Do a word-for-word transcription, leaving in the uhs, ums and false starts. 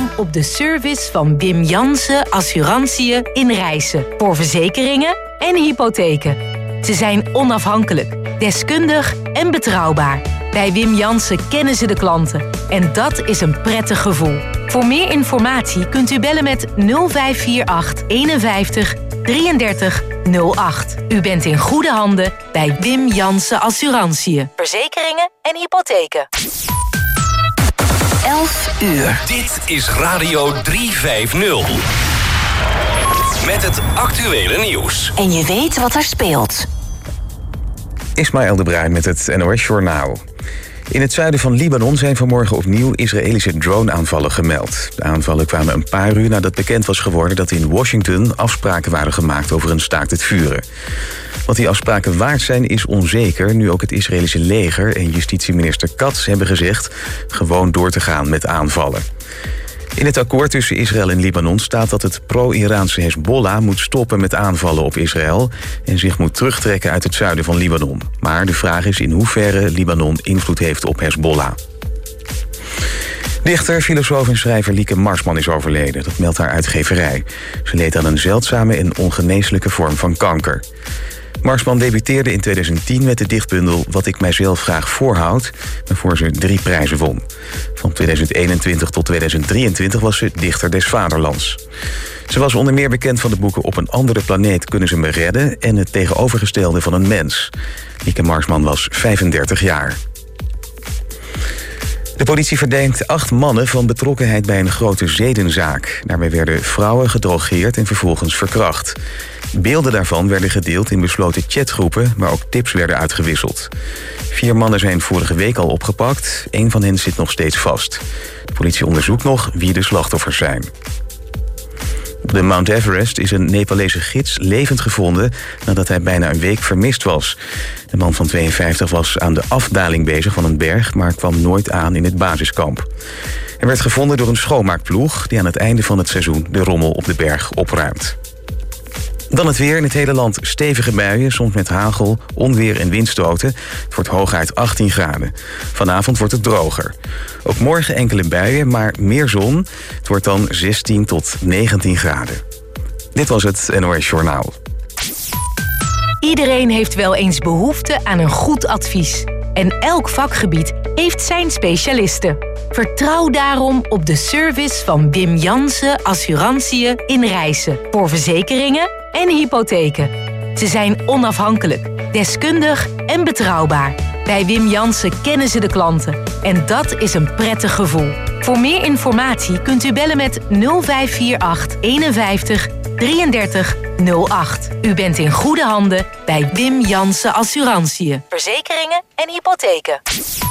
daarom op de service van Wim Jansen Assurantiën in Rijssen. Voor verzekeringen en hypotheken. Ze zijn onafhankelijk, deskundig en betrouwbaar. Bij Wim Jansen kennen ze de klanten. En dat is een prettig gevoel. Voor meer informatie kunt u bellen met nul vijf vier acht eenenvijftig drieëndertig nul acht. U bent in goede handen bij Wim Jansen Assurantiën. Verzekeringen en hypotheken. elf uur. Dit is Radio driehonderdvijftig. Met het actuele nieuws. En je weet wat er speelt. Ismaël de Bruin met het N O S-journaal. In het zuiden van Libanon zijn vanmorgen opnieuw Israëlische drone-aanvallen gemeld. De aanvallen kwamen een paar uur nadat bekend was geworden dat in Washington afspraken waren gemaakt over een staakt het vuren. Wat die afspraken waard zijn is onzeker, nu ook het Israëlische leger en justitieminister Katz hebben gezegd gewoon door te gaan met aanvallen. In het akkoord tussen Israël en Libanon staat dat het pro-Iraanse Hezbollah moet stoppen met aanvallen op Israël en zich moet terugtrekken uit het zuiden van Libanon. Maar de vraag is in hoeverre Libanon invloed heeft op Hezbollah. Dichter, filosoof en schrijver Lieke Marsman is overleden. Dat meldt haar uitgeverij. Ze leed aan een zeldzame en ongeneeslijke vorm van kanker. Marsman debuteerde in tweeduizend tien met de dichtbundel Wat ik mijzelf graag voorhoud, waarvoor ze drie prijzen won. Van tweeduizend eenentwintig tot tweeduizend drieëntwintig was ze dichter des vaderlands. Ze was onder meer bekend van de boeken Op een andere planeet kunnen ze me redden en Het tegenovergestelde van een mens. Lieke Marsman was vijfendertig jaar. De politie verdenkt acht mannen van betrokkenheid bij een grote zedenzaak. Daarbij werden vrouwen gedrogeerd en vervolgens verkracht. Beelden daarvan werden gedeeld in besloten chatgroepen, waar ook tips werden uitgewisseld. Vier mannen zijn vorige week al opgepakt. Eén van hen zit nog steeds vast. De politie onderzoekt nog wie de slachtoffers zijn. Op de Mount Everest is een Nepalese gids levend gevonden nadat hij bijna een week vermist was. De man van tweeënvijftig was aan de afdaling bezig van een berg, maar kwam nooit aan in het basiskamp. Hij werd gevonden door een schoonmaakploeg die aan het einde van het seizoen de rommel op de berg opruimt. Dan het weer. In het hele land stevige buien, soms met hagel, onweer en windstoten. Het wordt hooguit achttien graden. Vanavond wordt het droger. Ook morgen enkele buien, maar meer zon. Het wordt dan zestien tot negentien graden. Dit was het N O S Journaal. Iedereen heeft wel eens behoefte aan een goed advies. En elk vakgebied heeft zijn specialisten. Vertrouw daarom op de service van Wim Jansen Assurantiën in Rijssen. Voor verzekeringen en hypotheken. Ze zijn onafhankelijk, deskundig en betrouwbaar. Bij Wim Jansen kennen ze de klanten. En dat is een prettig gevoel. Voor meer informatie kunt u bellen met nul vijf vier acht eenenvijftig drieëndertig nul acht. U bent in goede handen bij Wim Jansen Assurantiën. Verzekeringen en hypotheken.